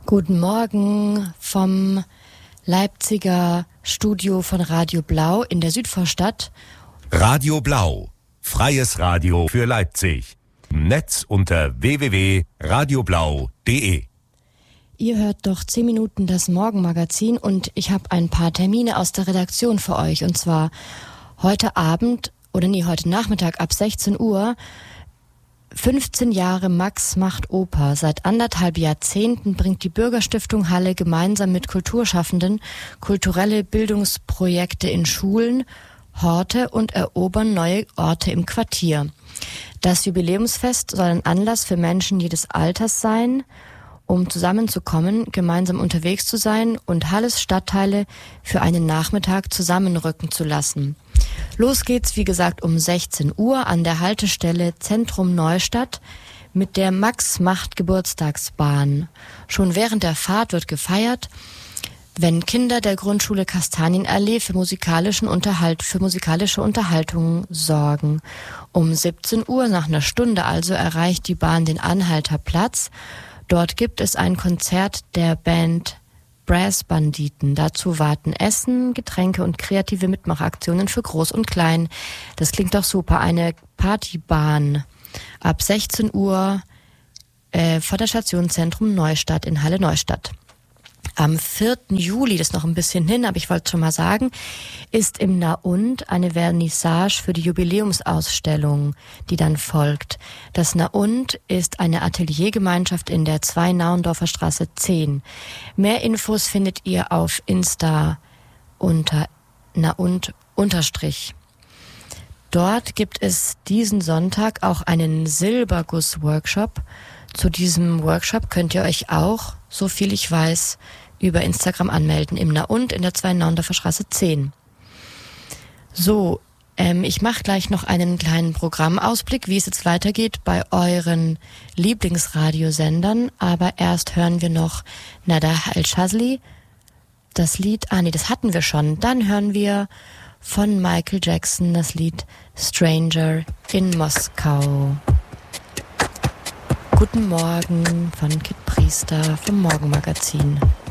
Guten Morgen vom Leipziger Studio von Radio Blau in der Südvorstadt. Radio Blau, freies Radio für Leipzig. Im Netz unter www.radioblau.de. Ihr hört doch 10 Minuten das Morgenmagazin und ich habe ein paar Termine aus der Redaktion für euch. Und zwar heute Nachmittag ab 16 Uhr. 15 Jahre Max macht Oper. Seit 1,5 Jahrzehnten bringt die Bürgerstiftung Halle gemeinsam mit Kulturschaffenden kulturelle Bildungsprojekte in Schulen, Horte und erobern neue Orte im Quartier. Das Jubiläumsfest soll ein Anlass für Menschen jedes Alters sein, um zusammenzukommen, gemeinsam unterwegs zu sein und Halles Stadtteile für einen Nachmittag zusammenrücken zu lassen. Los geht's, wie gesagt, um 16 Uhr an der Haltestelle Zentrum Neustadt mit der Max-Macht-Geburtstagsbahn. Schon während der Fahrt wird gefeiert, wenn Kinder der Grundschule Kastanienallee für musikalische Unterhaltungen sorgen. Um 17 Uhr, nach einer Stunde also, erreicht die Bahn den Anhalter Platz. Dort gibt es ein Konzert der Band Brassbanditen. Dazu warten Essen, Getränke und kreative Mitmachaktionen für Groß und Klein. Das klingt doch super. Eine Partybahn ab 16 Uhr vor der Station Zentrum Neustadt in Halle Neustadt. Am 4. Juli, das ist noch ein bisschen hin, aber ich wollte schon mal sagen, ist im Na-und eine Vernissage für die Jubiläumsausstellung, die dann folgt. Das Na-und ist eine Ateliergemeinschaft in der 2 Nauendorfer Straße 10. Mehr Infos findet ihr auf Insta unter Na-und_. Dort gibt es diesen Sonntag auch einen Silberguss-Workshop. Zu diesem Workshop könnt ihr euch auch, so viel ich weiß, über Instagram anmelden, im Na-und in der 2 Nauendorfer Straße 10. So, ich mache gleich noch einen kleinen Programmausblick, wie es jetzt weitergeht bei euren Lieblingsradiosendern, aber erst hören wir noch Nada El-Shazli, das Lied, das hatten wir schon, dann hören wir von Michael Jackson das Lied Stranger in Moskau. Guten Morgen von Kit Priester vom Morgenmagazin.